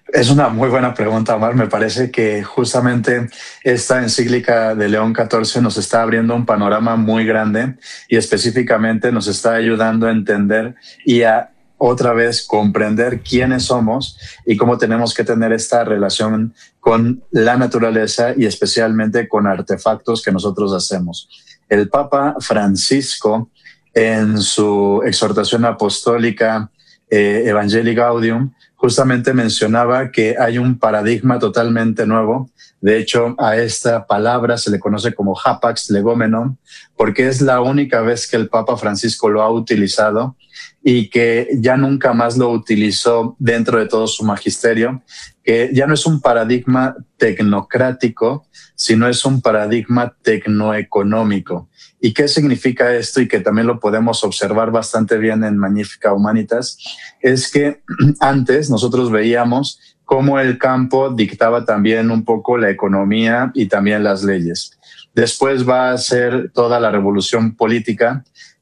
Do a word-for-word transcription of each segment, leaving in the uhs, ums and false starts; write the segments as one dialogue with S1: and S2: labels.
S1: Es una muy buena pregunta, Omar. Me parece que justamente esta encíclica de León catorce nos está abriendo un panorama muy grande y específicamente nos está ayudando a entender y a otra vez comprender quiénes somos y cómo tenemos que tener esta relación con la naturaleza y especialmente con artefactos que nosotros hacemos. El Papa Francisco, en su exhortación apostólica eh, Evangelii Gaudium, justamente mencionaba que hay un paradigma totalmente nuevo. De hecho, a esta palabra se le conoce como hapax legomenon, porque es la única vez que el Papa Francisco lo ha utilizado y que ya nunca más lo utilizó dentro de todo su magisterio, que ya no es un paradigma tecnocrático, sino es un paradigma tecnoeconómico. ¿Y qué significa esto? Y que también lo podemos observar bastante bien en Magnificat Humanitas, es que antes nosotros veíamos cómo el campo dictaba también un poco la economía y también las leyes. Después va a ser toda la revolución política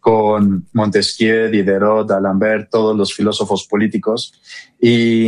S1: con Montesquieu, Diderot, D'Alembert, todos los filósofos políticos, y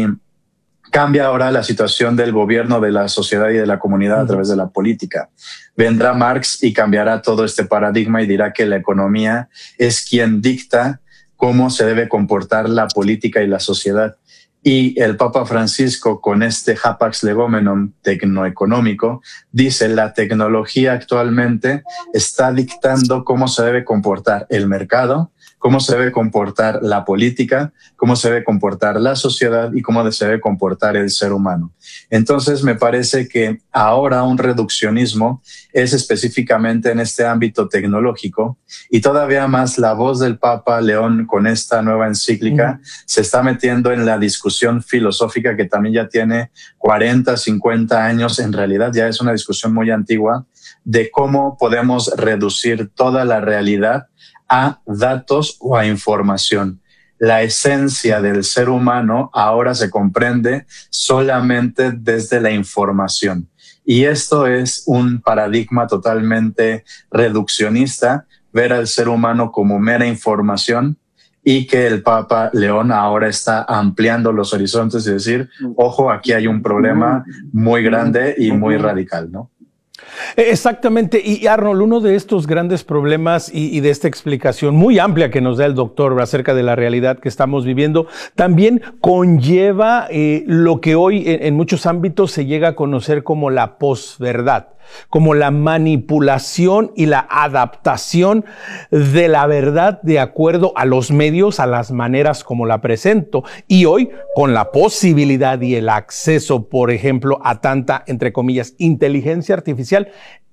S1: cambia ahora la situación del gobierno, de la sociedad y de la comunidad a través de la política. Vendrá Marx y cambiará todo este paradigma y dirá que la economía es quien dicta cómo se debe comportar la política y la sociedad. Y el Papa Francisco, con este hapax legomenon tecnoeconómico, dice la tecnología actualmente está dictando cómo se debe comportar el mercado, cómo se debe comportar la política, cómo se debe comportar la sociedad y cómo se debe comportar el ser humano. Entonces, me parece que ahora un reduccionismo es específicamente en este ámbito tecnológico y todavía más la voz del Papa León con esta nueva encíclica uh-huh. se está metiendo en la discusión filosófica que también ya tiene cuarenta, cincuenta años. En realidad ya es una discusión muy antigua de cómo podemos reducir toda la realidad a datos o a información. La esencia del ser humano ahora se comprende solamente desde la información. Y esto es un paradigma totalmente reduccionista, ver al ser humano como mera información, y que el Papa León ahora está ampliando los horizontes y decir, ojo, aquí hay un problema muy grande y muy radical, ¿no?
S2: Exactamente, y Arnold, uno de estos grandes problemas y, y de esta explicación muy amplia que nos da el doctor acerca de la realidad que estamos viviendo, también conlleva eh, lo que hoy en, en muchos ámbitos se llega a conocer como la posverdad, como la manipulación y la adaptación de la verdad de acuerdo a los medios, a las maneras como la presento. Y hoy, con la posibilidad y el acceso, por ejemplo, a tanta, entre comillas, inteligencia artificial,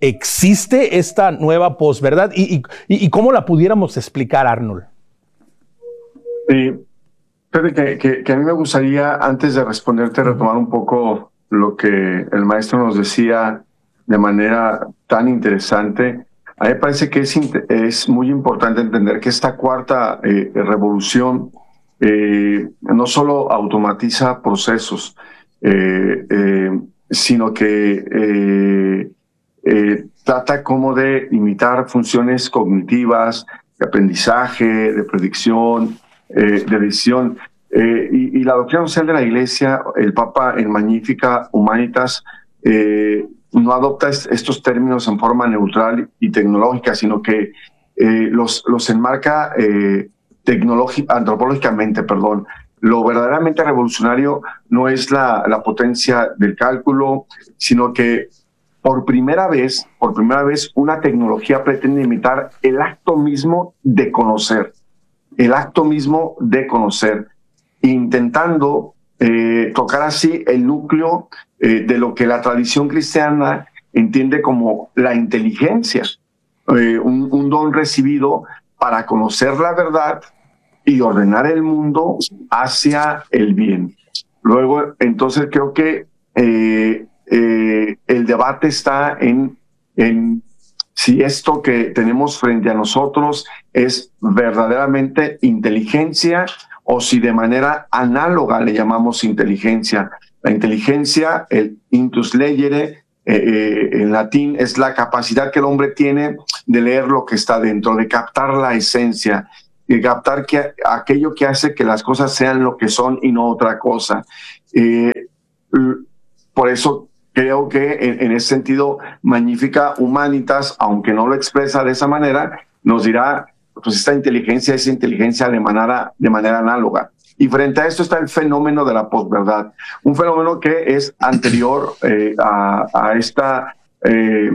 S2: ¿existe esta nueva posverdad? ¿Y, y, y cómo la pudiéramos explicar, Arnold?
S3: Sí, pero que, que, que a mí me gustaría, antes de responderte, retomar un poco lo que el maestro nos decía de manera tan interesante. A mí me parece que es, es muy importante entender que esta cuarta eh, revolución eh, no solo automatiza procesos, eh, eh, sino que eh, eh, trata como de imitar funciones cognitivas, de aprendizaje, de predicción, eh, de decisión. Eh, y, y la doctrina social de la Iglesia, el Papa en Magnificat Humanitas, eh, no adopta estos términos en forma neutral y tecnológica, sino que eh, los, los enmarca eh, antropológicamente, perdón. Lo verdaderamente revolucionario no es la, la potencia del cálculo, sino que por primera vez, por primera vez, una tecnología pretende imitar el acto mismo de conocer, el acto mismo de conocer, intentando eh, tocar así el núcleo eh, de lo que la tradición cristiana entiende como la inteligencia, eh, un, un don recibido para conocer la verdad y ordenar el mundo hacia el bien. Luego, entonces creo que eh, eh, el debate está en, en si esto que tenemos frente a nosotros es verdaderamente inteligencia o si de manera análoga le llamamos inteligencia. La inteligencia, el intus legere, eh, eh, en latín, es la capacidad que el hombre tiene de leer lo que está dentro, de captar la esencia, de captar que, aquello que hace que las cosas sean lo que son y no otra cosa. Eh, por eso creo que en, en ese sentido, Magnífica Humanitas, aunque no lo expresa de esa manera, nos dirá, pues esta inteligencia es inteligencia de manera, de manera análoga. Y frente a esto está el fenómeno de la posverdad, un fenómeno que es anterior eh, a, a esta... Eh,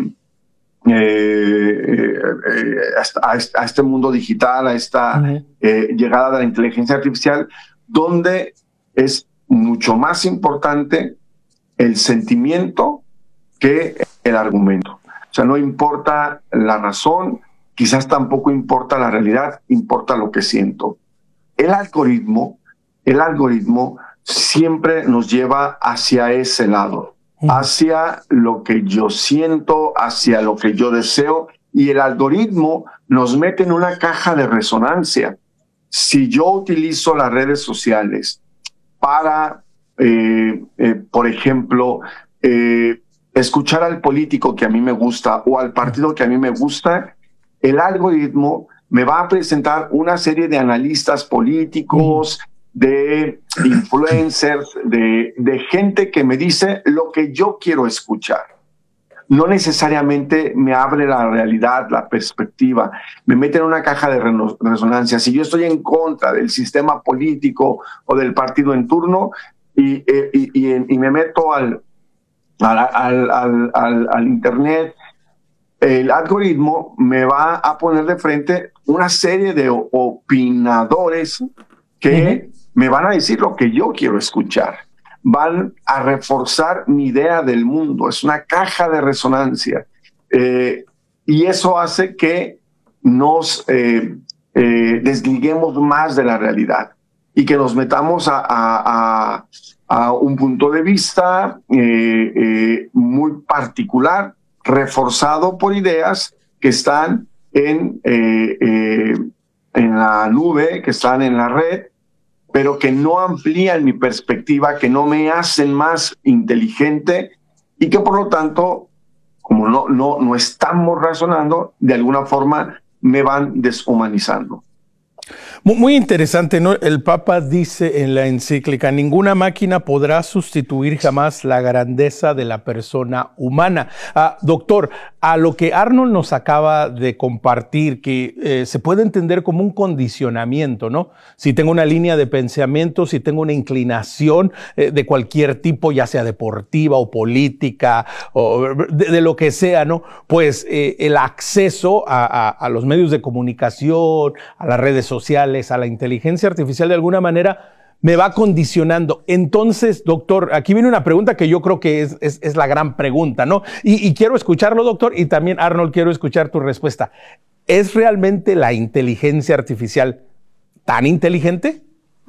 S3: Eh, eh, a, a este mundo digital, a esta uh-huh. eh, llegada de la inteligencia artificial, donde es mucho más importante el sentimiento que el argumento. O sea, no importa la razón, quizás tampoco importa la realidad, importa lo que siento. El algoritmo, el algoritmo siempre nos lleva hacia ese lado, hacia lo que yo siento, hacia lo que yo deseo, y el algoritmo nos mete en una caja de resonancia. Si yo utilizo las redes sociales para, eh, eh, por ejemplo, eh, escuchar al político que a mí me gusta o al partido que a mí me gusta, el algoritmo me va a presentar una serie de analistas políticos, de influencers, de, de gente que me dice lo que yo quiero escuchar. No necesariamente me abre la realidad, la perspectiva, me mete en una caja de resonancia. Si yo estoy en contra del sistema político o del partido en turno y, y, y, y me meto al, al, al, al, al, al internet, el algoritmo me va a poner de frente una serie de opinadores que uh-huh. me van a decir lo que yo quiero escuchar. Van a reforzar mi idea del mundo. Es una caja de resonancia. Eh, y eso hace que nos eh, eh, desliguemos más de la realidad y que nos metamos a, a, a, a un punto de vista eh, eh, muy particular, reforzado por ideas que están en, eh, eh, en la nube, que están en la red, pero que no amplían mi perspectiva, que no me hacen más inteligente y que por lo tanto, como no, no, no estamos razonando, de alguna forma me van deshumanizando.
S2: Muy interesante, ¿no? El Papa dice en la encíclica, ninguna máquina podrá sustituir jamás la grandeza de la persona humana. Ah, doctor, a lo que Arnold nos acaba de compartir, que eh, se puede entender como un condicionamiento, ¿no? Si tengo una línea de pensamiento, si tengo una inclinación eh, de cualquier tipo, ya sea deportiva o política, o de, de lo que sea, ¿no? Pues eh, el acceso a, a, a los medios de comunicación, a las redes sociales, a la inteligencia artificial, de alguna manera me va condicionando. Entonces, doctor, aquí viene una pregunta que yo creo que es, es, es la gran pregunta, ¿no? Y, y quiero escucharlo, doctor, y también, Arnold, quiero escuchar tu respuesta. ¿Es realmente la inteligencia artificial tan inteligente?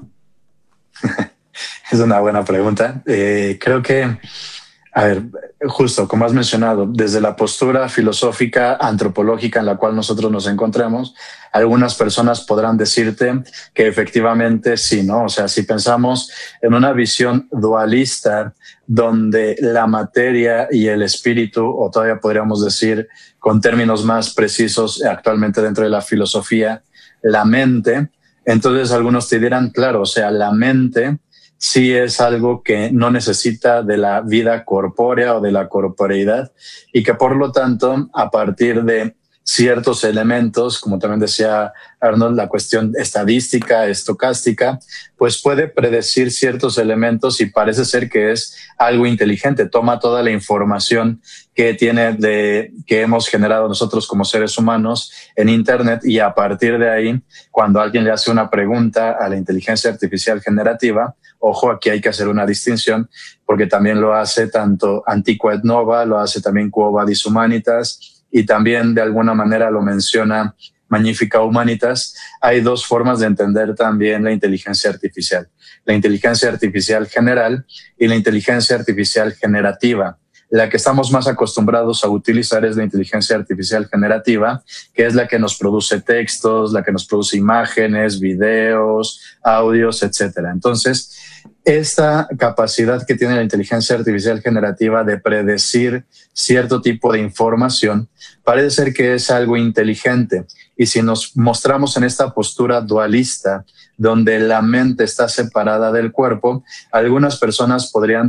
S1: Es una buena pregunta. Eh, creo que, a ver, justo como has mencionado, desde la postura filosófica, antropológica en la cual nosotros nos encontramos, algunas personas podrán decirte que efectivamente sí, ¿no? O sea, si pensamos en una visión dualista donde la materia y el espíritu, o todavía podríamos decir con términos más precisos actualmente dentro de la filosofía, la mente, entonces algunos te dirán, claro, o sea, la mente sí es algo que no necesita de la vida corpórea o de la corporeidad y que por lo tanto, a partir de ciertos elementos, como también decía Arnold, la cuestión estadística, estocástica, pues puede predecir ciertos elementos y parece ser que es algo inteligente. Toma toda la información que tiene de, que hemos generado nosotros como seres humanos en Internet y a partir de ahí, cuando alguien le hace una pregunta a la inteligencia artificial generativa, ojo, aquí hay que hacer una distinción porque también lo hace tanto Antiqua et Nova, lo hace también Quo Vadis Humanitas, y también de alguna manera lo menciona Magnífica Humanitas. Hay dos formas de entender también la inteligencia artificial. La inteligencia artificial general y la inteligencia artificial generativa. La que estamos más acostumbrados a utilizar es la inteligencia artificial generativa, que es la que nos produce textos, la que nos produce imágenes, videos, audios, etcétera. Entonces, esta capacidad que tiene la inteligencia artificial generativa de predecir cierto tipo de información parece ser que es algo inteligente. Y si nos mostramos en esta postura dualista, donde la mente está separada del cuerpo, algunas personas podrían